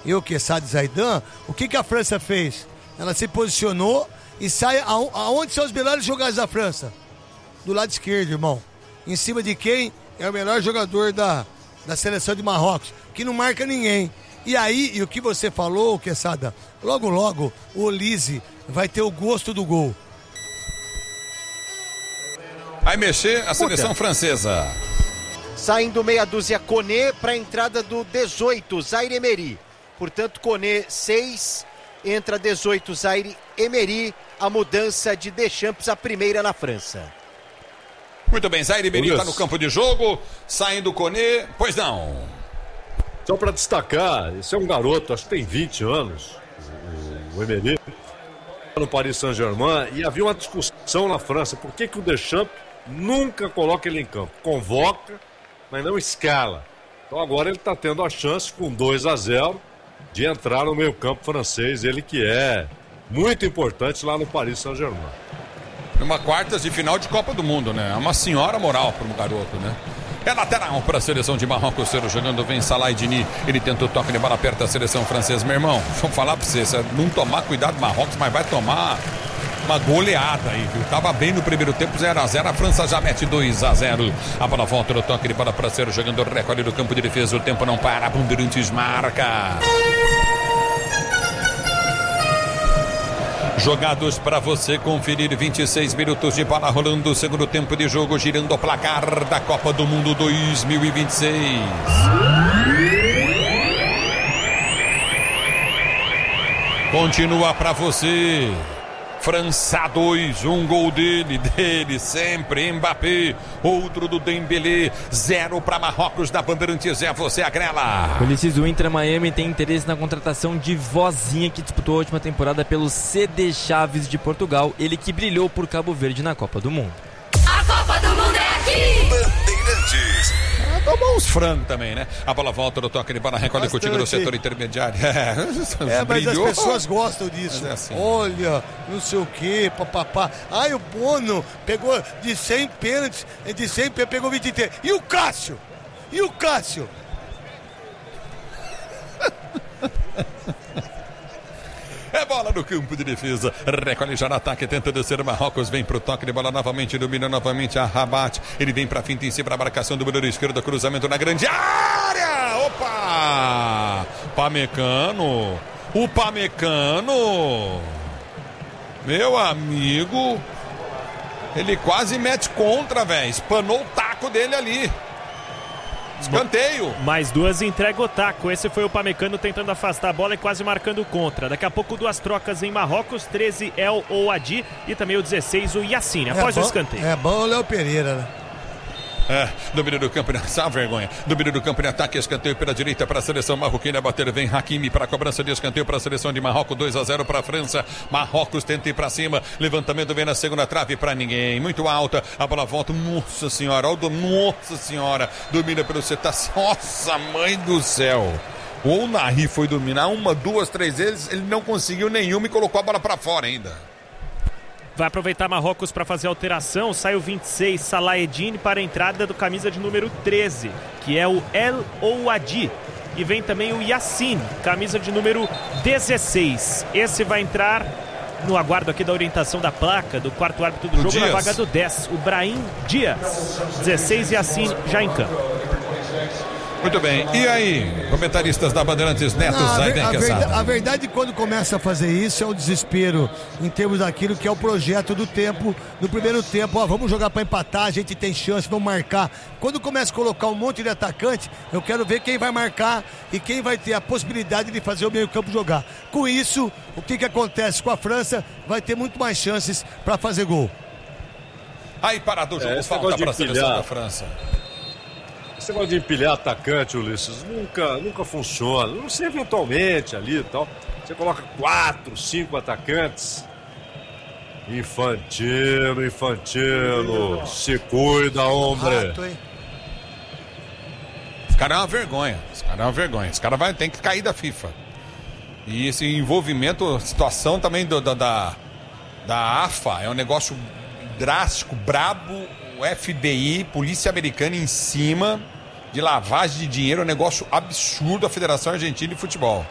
eu, Quesada e Zaidan, o que a França fez? Ela se posicionou e sai aonde são os melhores jogadores da França? Do lado esquerdo, irmão. Em cima de quem é o melhor jogador da seleção de Marrocos, que não marca ninguém. E aí, e o que você falou, Quesada, logo o Olise vai ter o gosto do gol. Vai mexer a seleção francesa. Saindo meia dúzia Koné para a entrada do 18, Zaire Emery. Portanto, Koné 6, entra 18, Zaire Emery. A mudança de Deschamps, a primeira na França. Muito bem, Zaire Emery está no campo de jogo, saindo Koné, pois não. Só para destacar, esse é um garoto, acho que tem 20 anos, o Emery, no Paris Saint-Germain, e havia uma discussão na França, por que o Deschamps nunca coloca ele em campo? Convoca, mas não escala. Então agora ele está tendo a chance, com 2-0, de entrar no meio-campo francês, ele que é muito importante lá no Paris Saint-Germain. Uma quartas de final de Copa do Mundo, né? É uma senhora moral para um garoto, né? É lateral para a seleção de Marrocos, jogando, vem Salah Dini, ele tenta o toque de bola perto da seleção francesa. Meu irmão, vou falar para você, se não tomar cuidado Marrocos, mas vai tomar uma goleada aí, viu? Tava bem no primeiro tempo, 0-0, a França já mete 2-0. A bola volta no toque de bola para ser jogando recorde do campo de defesa, o tempo não para, Bandeirantes marca. Jogados para você conferir, 26 minutos de bola rolando, segundo tempo de jogo, girando o placar da Copa do Mundo 2026. Continua para você. França 2, um gol dele sempre, Mbappé, outro do Dembélé, 0 para Marrocos da Bandeirantes, é você, Agrela. Ulisses, o Inter Miami tem interesse na contratação de Vozinha, que disputou a última temporada pelo CD Chaves de Portugal, ele que brilhou por Cabo Verde na Copa do Mundo. A Copa do Mundo é aqui! Bandeirantes. Tomou uns frangos também, né? A bola volta no toque de bola, recolhe contigo no setor intermediário. Mas as pessoas gostam disso. É assim. Olha, não sei o que, papapá. Ai, o Bono pegou de 100 pênaltis, de 100 pegou 23. E o Cássio? É bola no campo de defesa, recolhe já no ataque, tenta descer Marrocos, vem pro toque de bola novamente, domina novamente a Rabat, ele vem pra finta em cima, a marcação do goleiro esquerdo, cruzamento na grande área, opa, o Pamecano, meu amigo, ele quase mete contra, velho, espanou o taco dele ali. Escanteio. Mais duas entrega o taco. Esse foi o Pamecano tentando afastar a bola e quase marcando contra. Daqui a pouco duas trocas em Marrocos. 13 El Ouadi e também o 16 o Yassine. Após o escanteio. É bom o Léo Pereira, né? Domínio do campo, essa vergonha. Domínio do campo em ataque, escanteio pela direita para a seleção marroquina. Bater, vem Hakimi para a cobrança de escanteio para a seleção de Marrocos. 2-0 para a França. Marrocos tenta ir para cima. Levantamento vem na segunda trave para ninguém. Muito alta. A bola volta. Nossa senhora. Nossa senhora. Domina pelo setor. Nossa, mãe do céu. O Nahri foi dominar 1, 2, 3 vezes. Ele não conseguiu nenhuma e colocou a bola para fora ainda. Vai aproveitar Marrocos para fazer a alteração. Sai o 26, Salah Eddine, para a entrada do camisa de número 13, que é o El Ouadi. E vem também o Yassine, camisa de número 16. Esse vai entrar no aguardo aqui da orientação da placa do quarto árbitro do jogo, Dias. Na vaga do 10, o Brahim Dias. 16, Yassine já em campo. Muito bem, e aí, comentaristas da Bandeirantes, Neto, Zaidan, Quesada? A verdade, quando começa a fazer isso, é o desespero em termos daquilo que é o projeto do tempo, no primeiro tempo. Ó, vamos jogar para empatar, a gente tem chance, vamos marcar. Quando começa a colocar um monte de atacante, eu quero ver quem vai marcar e quem vai ter a possibilidade de fazer o meio campo jogar. Com isso, o que acontece com a França? Vai ter muito mais chances para fazer gol. Aí, parado o jogo, falta para a seleção da França. Esse negócio de empilhar atacante, Ulisses, nunca funciona. Não sei, eventualmente ali e tal. Você coloca 4, 5 atacantes. Infantino. Se cuida, homem. Esse cara é uma vergonha. Esse cara tem que cair da FIFA. E esse envolvimento, situação também da AFA é um negócio drástico, brabo. O FBI, polícia americana em cima de lavagem de dinheiro, é um negócio absurdo, a Federação Argentina de Futebol.